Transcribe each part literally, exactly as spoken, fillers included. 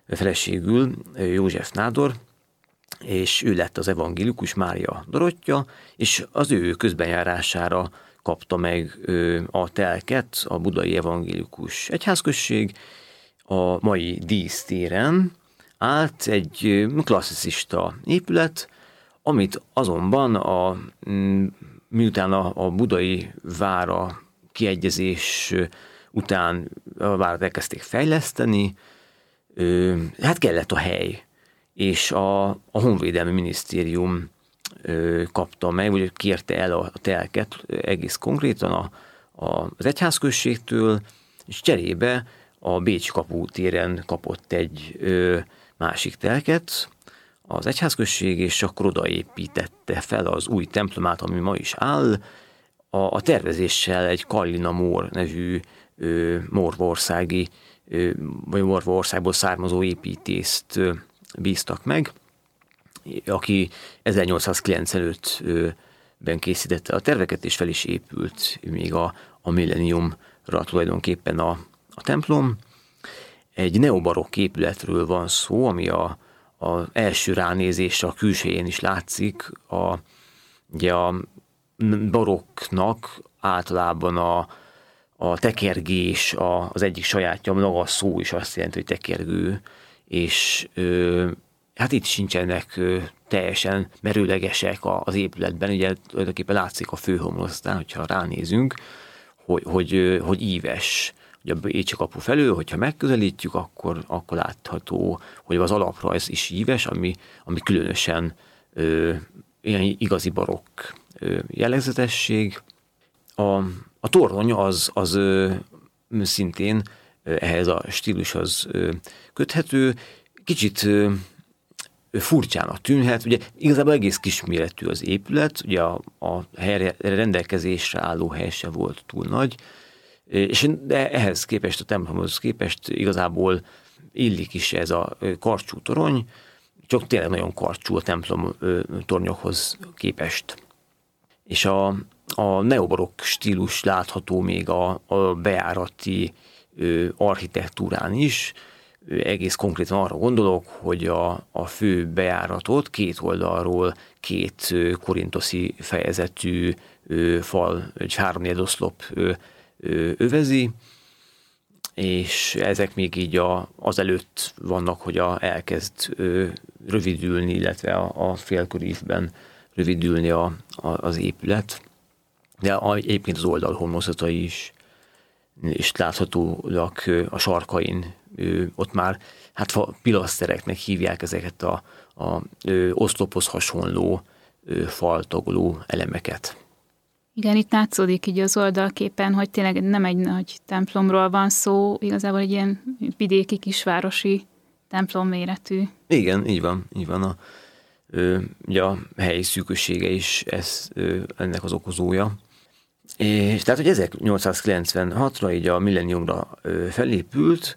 feleségül József nádor, és ő lett az evangélikus Mária Dorottya, és az ő közbenjárására kapta meg a telket a budai evangélikus egyházközség. A mai dísztéren állt egy klasszicista épület, amit azonban a, miután a, a budai vára kiegyezés után a várat elkezdték fejleszteni, hát kellett a hely, és a, a Honvédelmi Minisztérium kapta meg, vagy kérte el a telket egész konkrétan a, a, az egyházközségtől, és cserébe a Bécsi kapu téren kapott egy ö, másik telket az egyházközség, és akkor odaépítette fel az új templomát, ami ma is áll. A, a tervezéssel egy Kallina Mór nevű ö, morvaországi, ö, vagy Morvaországból származó építészt ö, bíztak meg, aki ezernyolcszázkilencvenötben készítette a terveket, és fel is épült még a, a milleniumra tulajdonképpen a, a templom. Egy neobarokk épületről van szó, ami a, az első ránézésre a külsején is látszik. A, ugye a barokknak általában a, a tekergés a, az egyik sajátja, maga a szó is azt jelenti, hogy tekergő, és ö, hát itt sincsenek ö, teljesen merőlegesek az épületben, ugye tulajdonképpen látszik a főhomlokzatán, hogyha ránézünk, hogy, hogy, hogy íves. Ugye a Bécsi kapu felől, hogyha megközelítjük, akkor, akkor látható, hogy az alaprajz is íves, ami, ami különösen ö, ilyen igazi barokk ö, jellegzetesség. A, a torony az, az ö, szintén ö, ehhez a stílushoz ö, köthető, kicsit ö, furcsának tűnhet, ugye igazából egész kisméretű az épület, ugye a, a helyre rendelkezésre álló hely se volt túl nagy, és de ehhez képest, a templomhoz képest igazából illik is ez a karcsú torony, csak tényleg nagyon karcsú a templom tornyokhoz képest. És a, a neobarokk stílus látható még a, a bejárati architektúrán is. Egész konkrétan arra gondolok, hogy a, a fő bejáratot két oldalról két korintoszi fejezetű fal, egy háromnegyed oszlop övezi, és ezek még így a, azelőtt vannak, hogy a, elkezd ö, rövidülni, illetve a, a félkörívben rövidülni a, a, az épület. De a, egyébként az oldalhomlokzatai is, és láthatólag a sarkain, ö, ott már hát pilasztereknek hívják ezeket a, a ö, oszlophoz hasonló ö, faltagoló elemeket. Igen, itt látszódik így az oldalképen, hogy tényleg nem egy nagy templomról van szó, igazából egy ilyen vidéki kisvárosi templom méretű. Igen, így van, így van. A, ö, ugye a helyi szűkössége is ez, ö, ennek az okozója. És tehát, hogy ezernyolcszázkilencvenhatra, így a milleniumra ö, felépült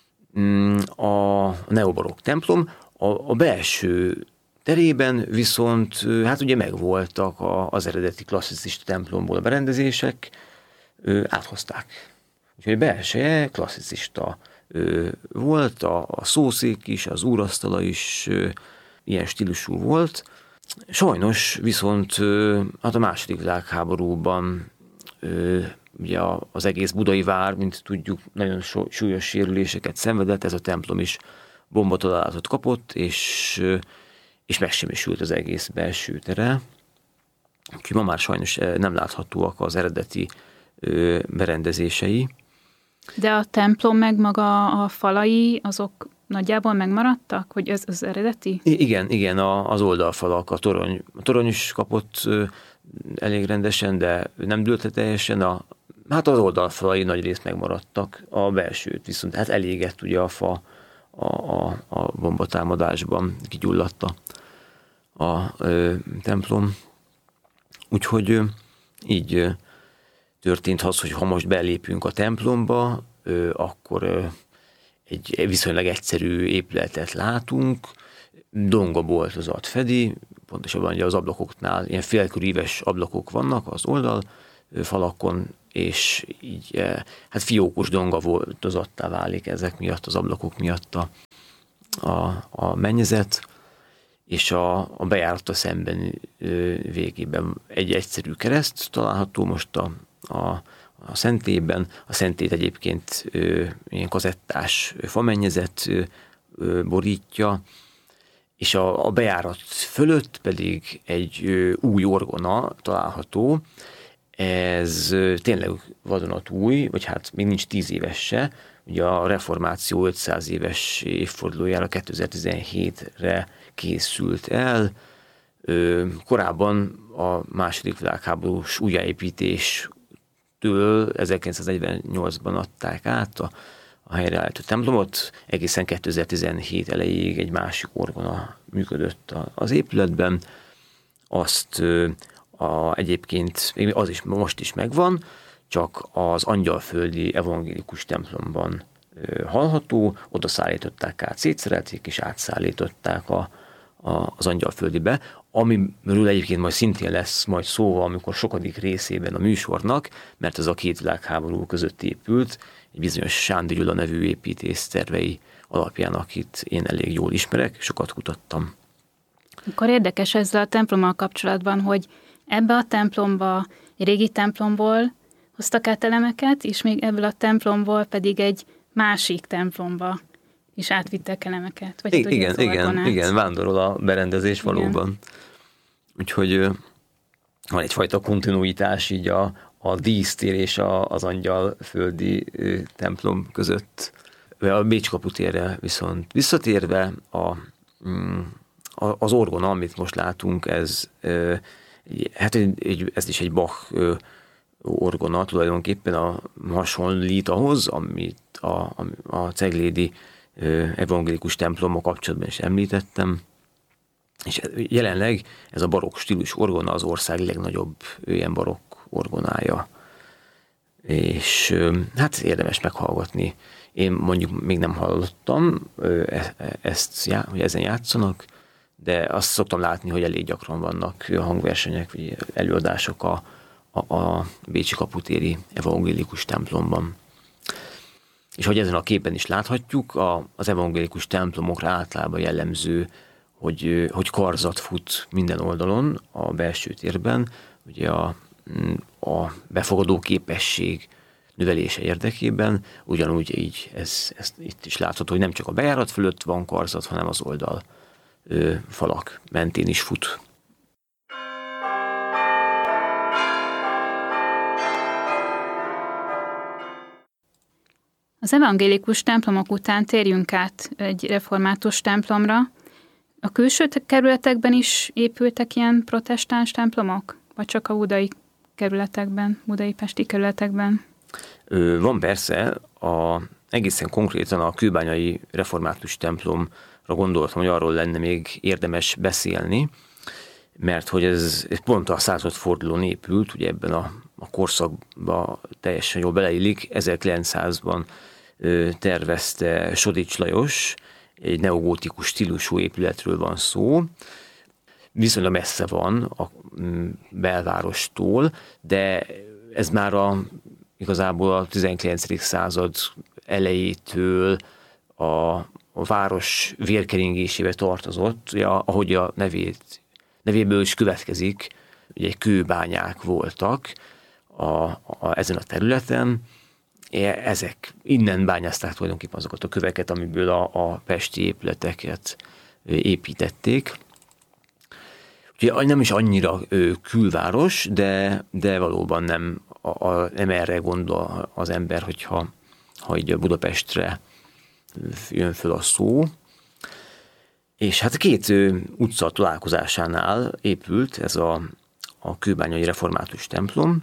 a neobarokk templom, a, a belső terében viszont hát ugye megvoltak az eredeti klasszicista templomból a berendezések, áthozták. Úgyhogy belseje klasszicista volt, a, a szószék is, az úrasztala is ilyen stílusú volt. Sajnos viszont hát a második világháborúban ugye az egész budai vár, mint tudjuk, nagyon súlyos sérüléseket szenvedett, ez a templom is bombatalálatot kapott, és és megsemmisült az egész belső tere. Úgyhogy ma már sajnos nem láthatóak az eredeti berendezései. De a templom meg maga a falai, azok nagyjából megmaradtak? Hogy ez az eredeti? I- igen, igen, a, az oldalfalak, a torony. A torony is kapott elég rendesen, de nem dőlt le teljesen. A, hát az oldalfalai nagy részt megmaradtak, a belsőt viszont hát elégett ugye a fa a, a, a bombatámadásban, kigyulladt a, a ö, templom. Úgyhogy ö, így ö, történt az, hogy ha most belépünk a templomba, ö, akkor ö, egy viszonylag egyszerű épületet látunk, dongaboltozat fedi, pontosabban ugye az ablakoknál ilyen félköríves ablakok vannak az oldal falakon, és így hát fiókos dongaboltozattá válik ezek miatt, az ablakok miatt a, a, a mennyezet, és a, a bejárata szemben végében egy egyszerű kereszt található most a, a, a szentélyben. A szentélyt egyébként ilyen kazettás famennyezet borítja, és a, a bejárat fölött pedig egy új orgona található. Ez tényleg vadonatúj, vagy hát még nincs tíz éves se. Ugye a reformáció ötszáz éves évfordulójára kétezer-tizenhétre készült el. Korábban a második világháborús újjáépítéstől ezerkilencszáznegyvennyolcban adták át a, a helyreállító templomot. Egészen kétezer-tizenhét elejéig egy másik orgona működött az épületben. Azt a, egyébként az is most is megvan, csak az Angyalföldi evangélikus templomban hallható, oda szállították át, szétszerelték és átszállították a, a, az Angyalföldibe, amiről egyébként majd szintén lesz majd szó, amikor sokadik részében a műsornak, mert ez a két világháború között épült, egy bizonyos Sándi Gyula nevű építész tervei alapján, akit én elég jól ismerek, sokat kutattam. Akkor érdekes ezzel a templommal kapcsolatban, hogy ebbe a templomba, egy régi templomból hoztak át elemeket, és még ebből a templomból pedig egy másik templomba is átvittek elemeket. Vagy I- igen, igen, igen, vándorol a berendezés igen. Valóban. Úgyhogy van egyfajta kontinuitás így a, a dísztér és a, az Angyalföldi templom között. A Bécsi kaputérre viszont visszatérve a, az orgona, amit most látunk, ez, hát egy, ez is egy Bach orgona tulajdonképpen a, hasonlít ahhoz, amit a, a, a ceglédi evangélikus templommal kapcsolatban is említettem. És jelenleg ez a barokk stílus orgona az ország legnagyobb ilyen barokk orgonája. És hát érdemes meghallgatni. Én mondjuk még nem hallottam ezt, hogy ezen játszanak, de azt szoktam látni, hogy elég gyakran vannak hangversenyek, vagy előadások a, a, a bécsi kaputéri evangélikus templomban. És hogy ezen a képen is láthatjuk, a, az evangélikus templomokra általában jellemző, hogy, hogy karzat fut minden oldalon a belső térben, ugye a, a befogadó képesség növelése érdekében, ugyanúgy így ez, ez itt is látható, hogy nem csak a bejárat fölött van karzat, hanem az oldal ö, falak mentén is fut. Az evangélikus templomok után térjünk át egy református templomra. A külső kerületekben is épültek ilyen protestáns templomok? Vagy csak a budai kerületekben, budai-pesti kerületekben? Ö, van persze, a, egészen konkrétan a kőbányai református templomra gondoltam, hogy arról lenne még érdemes beszélni, mert hogy ez pont a századfordulón épült, ugye ebben a, a korszakban teljesen jól beleillik, ezerkilencszázban ö, tervezte Sodics Lajos, egy neogótikus stílusú épületről van szó, viszonylag messze van a belvárostól, de ez már a, igazából a tizenkilencedik század elejétől a, a város vérkeringésébe tartozott, ja, ahogy a nevét, nevéből is következik, ugye kőbányák voltak a, a, ezen a területen. Ezek innen bányázták tulajdonképpen azokat a köveket, amiből a, a pesti épületeket építették. Ugye nem is annyira külváros, de, de valóban nem, a, a, nem erre gondol az ember, hogyha ha így Budapestre jön föl a szó. És hát két utca találkozásánál épült ez a, a kőbányai református templom,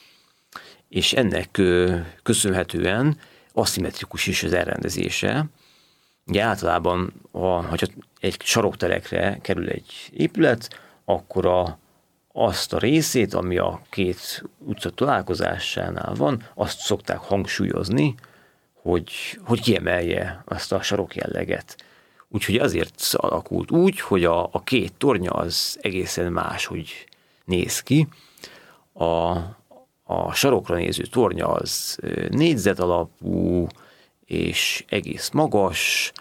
és ennek köszönhetően aszimmetrikus is az elrendezése. Ugye általában, a, hogyha egy sarokterekre kerül egy épület, akkor a, azt a részét, ami a két utca találkozásánál van, azt szokták hangsúlyozni, hogy, hogy kiemelje azt a sarokjelleget. Úgyhogy azért alakult úgy, hogy a, a két tornya az egészen máshogy néz ki. A A sarokra néző tornya az négyzet alapú, és egész magas,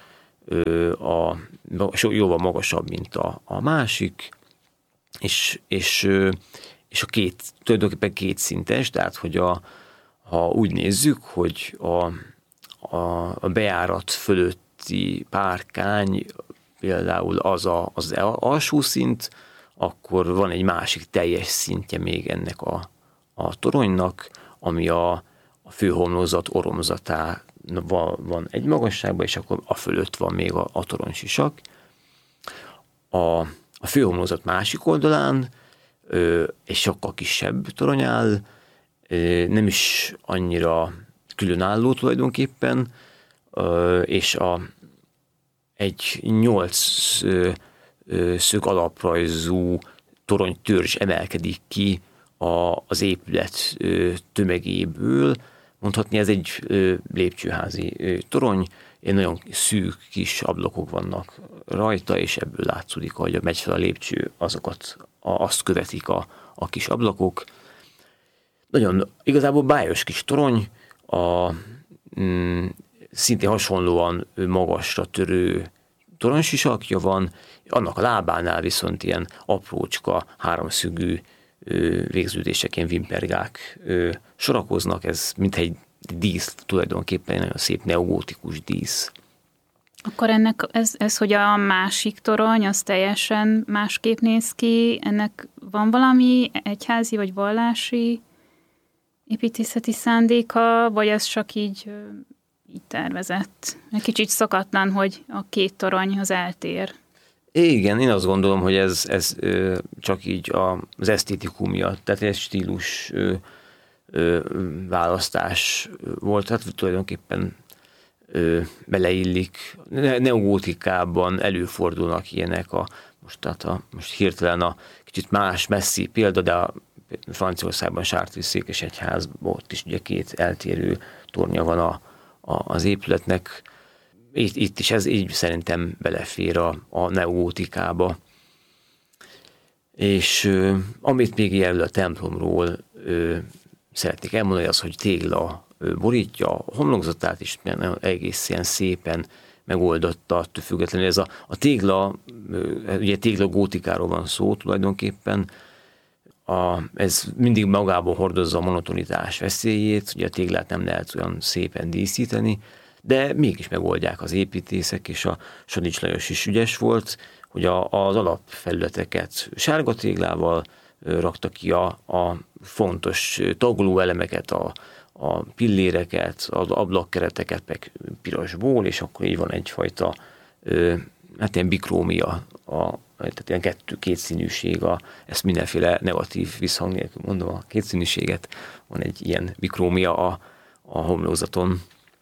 a, jóval magasabb, mint a, a másik, és, és, és a két, tulajdonképpen kétszintes, tehát hogy a, ha úgy nézzük, hogy a, a, a bejárat fölötti párkány például az a, az alsó szint, akkor van egy másik teljes szintje még ennek a, a toronynak, ami a, a főhomlokzat oromzatá van egy magasságban, és akkor a fölött van még a, a toronysisak. A, a főhomlokzat másik oldalán ö, egy sokkal kisebb torony áll, ö, nem is annyira különálló tulajdonképpen, ö, és a, egy nyolc ö, ö, szög alaprajzú toronytörzs emelkedik ki a, az épület ö, tömegéből. Mondhatni, ez egy ö, lépcsőházi ö, torony, nagyon szűk kis ablakok vannak rajta, és ebből látszódik, hogy megy fel a lépcső, azokat, a, azt követik a, a kis ablakok. Nagyon igazából bájos kis torony, a mm, szintén hasonlóan magasra törő toronysisakja van, annak a lábánál viszont ilyen aprócska, háromszögű végződések, ilyen vimpergák sorakoznak, ez mint egy dísz, tulajdonképpen nagyon szép neogótikus dísz. Akkor ennek ez, ez, hogy a másik torony, az teljesen másképp néz ki, ennek van valami egyházi vagy vallási építészeti szándéka, vagy ez csak így, így tervezett? Egy kicsit szokatlan, hogy a két torony az eltér. Igen, én azt gondolom, hogy ez, ez csak így az esztétikum miatt, tehát egy stílus választás volt, hát tulajdonképpen beleillik. Neogótikában előfordulnak ilyenek, a, most, tehát a, most hirtelen a kicsit más, messzi példa, de a Franciaországban Chartres székesegyházban ott is ugye két eltérő tornya van a, a, az épületnek. Itt, itt is ez így szerintem belefér a, a neogótikába. És ö, amit még erről a templomról ö, szeretnék elmondani, az, hogy tégla ö, borítja a homlokzatát, és egész ilyen szépen megoldotta, attól függetlenül ez a, a tégla, ö, ugye tégla gótikáról van szó tulajdonképpen, a, ez mindig magában hordozza a monotonitás veszélyét, ugye a téglát nem lehet olyan szépen díszíteni, de mégis megoldják az építészek, és a Sadics Lajos is ügyes volt, hogy a, az alapfelületeket sárga téglával rakta ki, a, a fontos tagoló elemeket, a, a pilléreket, az ablakkereteket meg pirosból, és akkor így van egyfajta hát ilyen bikrómia, a, tehát ilyen kettő, kétszínűség, a, ezt mindenféle negatív visszhang nélkül mondom, a kétszínűséget, van egy ilyen bikrómia a, a homlokzaton,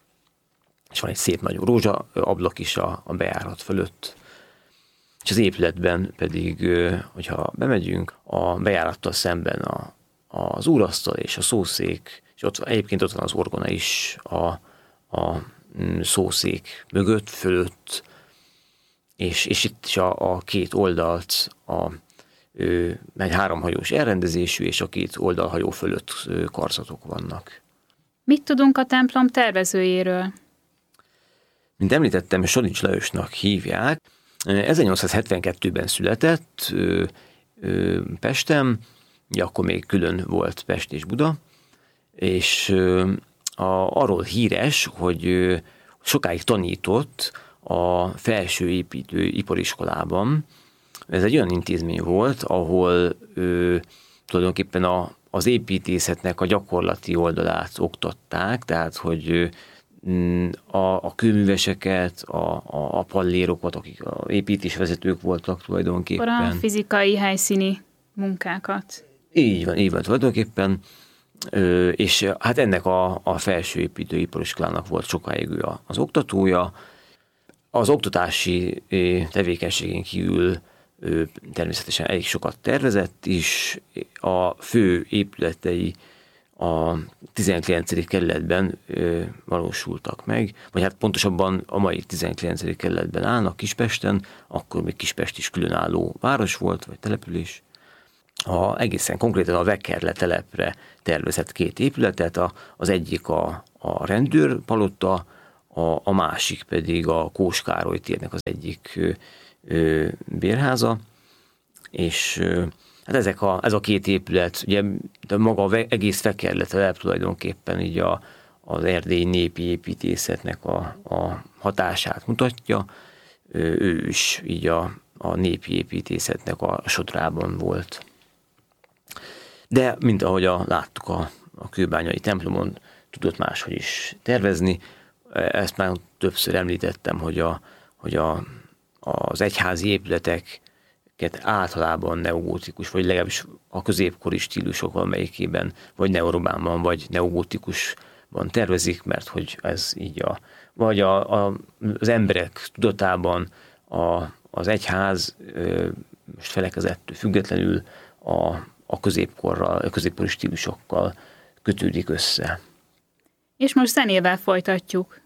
és van egy szép nagy rózsa ablak is a, a bejárat fölött. És az épületben pedig, hogyha bemegyünk, a bejárattal szemben a, az úrasztal és a szószék, és ott, egyébként ott van az orgona is a, a szószék mögött, fölött, és, és itt is a, a két oldalt, a, egy háromhajós elrendezésű, és a két oldalhajó fölött karzatok vannak. Mit tudunk a templom tervezőjéről? Mint említettem, Sadics Lajosnak hívják. ezernyolcszázhetvenkettőben született ö, ö, Pesten, akkor még külön volt Pest és Buda, és ö, a, arról híres, hogy ö, sokáig tanított a felső építő ipariskolában. Ez egy olyan intézmény volt, ahol ö, tulajdonképpen a, az építészetnek a gyakorlati oldalát oktatták, tehát hogy ö, A, a kőműveseket, a, a, a pallérokat, akik a építésvezetők voltak tulajdonképpen. Akkor a fizikai helyszíni munkákat. Így van, így van tulajdonképpen. Ö, és hát ennek a, a felső építőipariskolának volt sokáig ő az oktatója. Az oktatási tevékenységén kívül ő természetesen elég sokat tervezett is. A fő épületei a tizenkilencedik kerületben ö, valósultak meg, vagy hát pontosabban a mai tizenkilencedik kerületben állnak Kispesten, akkor még Kispest is különálló város volt, vagy település. A, egészen konkrétan a Vekkerle telepre tervezett két épületet, a, az egyik a, a rendőrpalota, a, a másik pedig a Kós Károly térnek az egyik ö, ö, bérháza, és ö, hát ezek a, ez a két épület, ugye de maga az egész Fekerletelep tulajdonképpen így a, az erdélyi népi építészetnek a, a hatását mutatja. Ő is így a, a népi építészetnek a sodrában volt. De, mint ahogy a, láttuk a, a kőbányai templomon, tudott máshogy is tervezni. Ezt már többször említettem, hogy, a, hogy a, az egyházi épületeket általában neogótikus, vagy legalábbis a középkori stílusok valamelyikében, vagy neorománban, vagy neogótikusban tervezik, mert hogy ez így a, vagy a, a, az emberek tudatában a, az egyház most felekezettől függetlenül a, a középkorral, a középkori stílusokkal kötődik össze. És most zenével folytatjuk.